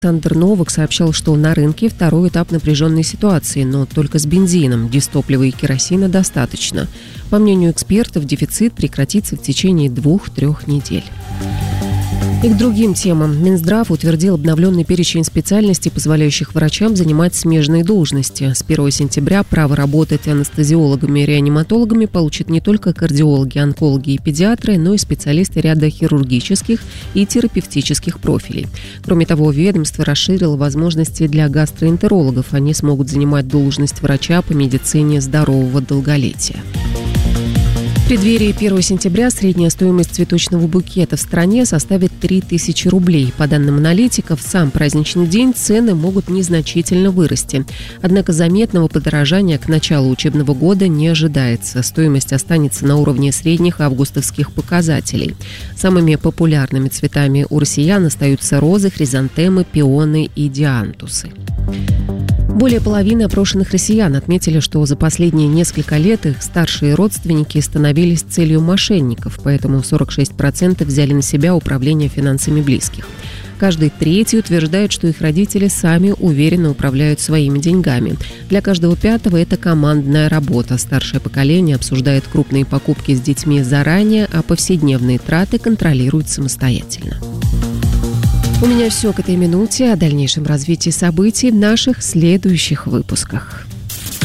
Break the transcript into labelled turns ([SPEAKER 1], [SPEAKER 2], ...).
[SPEAKER 1] Александр Новак сообщал, что на рынке второй этап напряженной ситуации, но только с бензином, дизтоплива и керосина достаточно. По мнению экспертов, дефицит прекратится в течение 2-3 недель. И к другим темам. Минздрав утвердил обновленный перечень специальностей, позволяющих врачам занимать смежные должности. С 1 сентября право работать анестезиологами и реаниматологами получат не только кардиологи, онкологи и педиатры, но и специалисты ряда хирургических и терапевтических профилей. Кроме того, ведомство расширило возможности для гастроэнтерологов. Они смогут занимать должность врача по медицине здорового долголетия. В преддверии 1 сентября средняя стоимость цветочного букета в стране составит 3000 рублей. По данным аналитиков, в сам праздничный день цены могут незначительно вырасти. Однако заметного подорожания к началу учебного года не ожидается. Стоимость останется на уровне средних августовских показателей. Самыми популярными цветами у россиян остаются розы, хризантемы, пионы и диантусы. Более половины опрошенных россиян отметили, что за последние несколько лет их старшие родственники становились целью мошенников, поэтому 46% взяли на себя управление финансами близких. Каждый третий утверждает, что их родители сами уверенно управляют своими деньгами. Для каждого пятого это командная работа. Старшее поколение обсуждает крупные покупки с детьми заранее, а повседневные траты контролирует самостоятельно. У меня все к этой минуте. О дальнейшем развитии событий в наших следующих выпусках.